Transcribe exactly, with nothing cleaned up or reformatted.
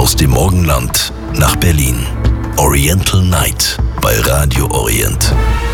Aus dem Morgenland nach Berlin. Oriental Night bei Radio Orient.